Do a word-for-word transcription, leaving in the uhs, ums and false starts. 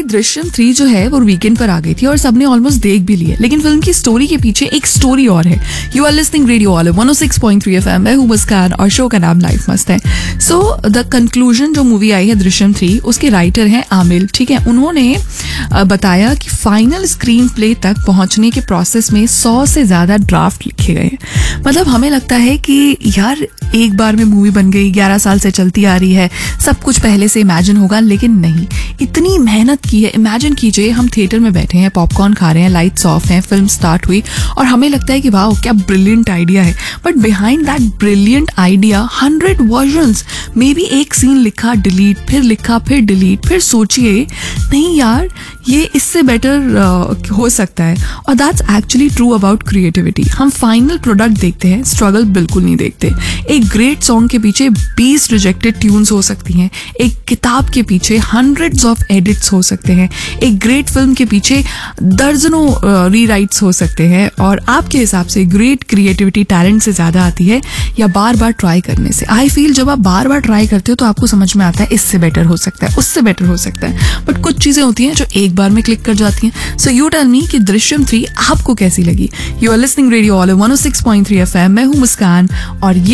भाई दृश्यम थ्री जो है वो वीकेंड पर आ गई थी और सबने ऑलमोस्ट देख भी लिया, लेकिन फिल्म की स्टोरी के पीछे एक स्टोरी और है। You are listening radio all one O six point three FM, मैं हूं मुस्कान और शो का नाम लाइफ मस्त है। सो द कंक्लूजन जो मूवी आई है दृश्यम थ्री, उसके राइटर हैं आमिर, ठीक है। उन्होंने बताया कि फाइनल स्क्रीन प्ले तक पहुंचने के प्रोसेस में सौ से ज्यादा ड्राफ्ट लिखे गए। मतलब हमें लगता है कि यार एक बार में मूवी बन गई, ग्यारह साल से चलती आ रही है, सब कुछ पहले से इमेजिन होगा, लेकिन नहीं, इतनी मेहनत की है। इमेजिन कीजिए हम थिएटर में बैठे हैं, पॉपकॉर्न खा रहे हैं, लाइट्स ऑफ हैं, फिल्म स्टार्ट हुई और हमें लगता है कि वाह क्या ब्रिलियंट आइडिया है, but behind that brilliant idea hundred versions, may be एक सीन लिखा डिलीट, फिर लिखा फिर डिलीट, फिर सोचिए नहीं यार ये इससे बेटर uh, हो सकता है। और that's actually true about creativity. हम फाइनल प्रोडक्ट देखते हैं, स्ट्रगल बिल्कुल नहीं देखते। एक ग्रेट सॉन्ग के पीछे बीस रिजेक्टेड ट्यून्स हो सकती हैं, एक किताब के पीछे हंड्रेड्स ऑफ एडिट्स हो सकते हैं, एक ग्रेट फिल्म के पीछे दर्जनों रीराइट्स हो सकते हैं। और आपके हिसाब से ग्रेट क्रिएटिविटी टैलेंट से ज़्यादा आती है या बार बार ट्राई करने से? आई फील जब आप बार बार ट्राई करते हो तो आपको समझ में आता है इससे बेटर हो सकता है, उससे बेटर हो सकता है, बट कुछ चीज़ें होती हैं जो एक बार में क्लिक कर जाती हैं। सो यू टेल मी कि दृश्यम थ्री आपको कैसी लगी? You are listening radio all one O six point three FM, मैं हूं मुस्कान और ये